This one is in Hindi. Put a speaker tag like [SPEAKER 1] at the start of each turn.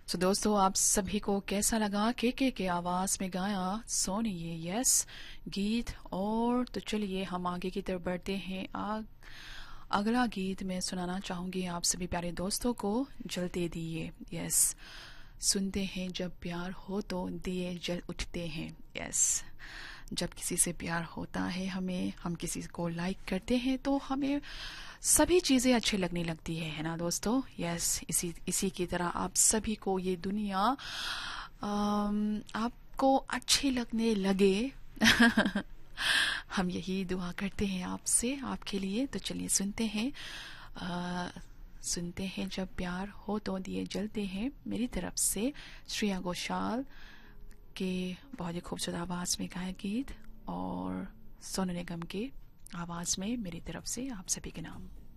[SPEAKER 1] तो दोस्तों, आप सभी को कैसा लगा के आवाज में गाया सोनी ये यस गीत। और तो चलिए हम आगे की तरफ बढ़ते हैं। अगला गीत मैं सुनाना चाहूंगी आप सभी प्यारे दोस्तों को, जलते दिए। यस, सुनते हैं जब प्यार हो तो दिए जल उठते हैं। यस, जब किसी से प्यार होता है हमें, हम किसी को लाइक करते हैं तो हमें सभी चीजें अच्छी लगने लगती है ना दोस्तों। यस, इसी की तरह आप सभी को ये दुनिया आपको अच्छी लगने लगे। हम यही दुआ करते हैं आपसे, आपके लिए। तो चलिए सुनते हैं जब प्यार हो तो दिए जलते हैं, मेरी तरफ से श्रेया घोषाल के बहुत ही खूबसूरत आवाज में गाया गीत और सोनू निगम के आवाज में मेरी तरफ से आप सभी के नाम।